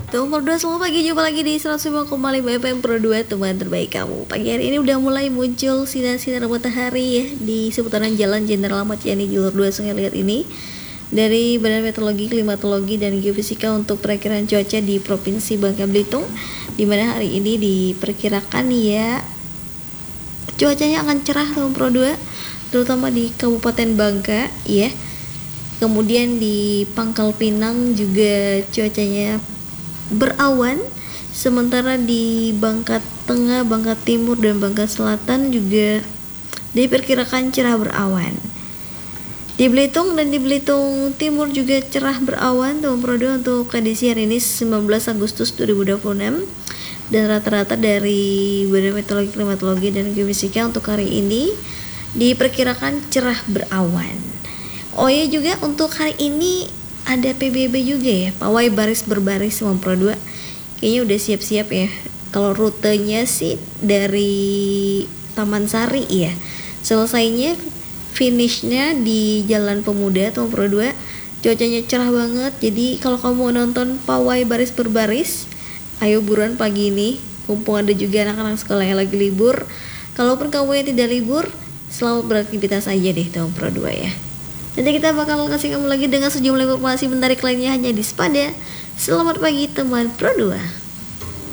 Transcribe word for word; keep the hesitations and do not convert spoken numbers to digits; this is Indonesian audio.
Teman Pro dua, selamat pagi, jumpa lagi di seratus lima koma lima F M Pro dua, teman terbaik kamu. Pagi hari ini udah mulai muncul sinar-sinar matahari ya di seputaran Jalan Jenderal Ahmad Yani Jalur dua Sungai Liat ini. Dari Badan Meteorologi, Klimatologi, dan Geofisika untuk perakiraan cuaca di Provinsi Bangka Belitung, di mana hari ini diperkirakan ya cuacanya akan cerah teman Pro dua, terutama di Kabupaten Bangka ya. Kemudian di Pangkal Pinang juga cuacanya berawan, sementara di Bangka Tengah, Bangka Timur, dan Bangka Selatan juga diperkirakan cerah berawan. Di Belitung dan di Belitung Timur juga cerah berawan teman Pro dua untuk edisi hari ini sembilan belas Agustus dua ribu dua puluh enam, dan rata-rata dari Badan Meteorologi, Klimatologi, dan Geofisika untuk hari ini diperkirakan cerah berawan. Oh ya, juga untuk hari ini ada P B B juga ya, pawai baris berbaris teman Pro dua. Kayaknya udah siap-siap ya. Kalau rutenya sih dari Taman Sari ya. Selesainya finishnya di Jalan Pemuda teman Pro dua. Cuacanya cerah banget. Jadi kalau kamu mau nonton pawai baris berbaris, ayo buruan pagi ini. Mumpung ada juga anak-anak sekolah yang lagi libur. Kalaupun kamu yang tidak libur, selamat beraktivitas aja deh teman Pro dua ya. Nanti kita bakal kasih kamu lagi dengan sejumlah informasi menarik lainnya hanya di Spada. Selamat pagi teman Pro dua.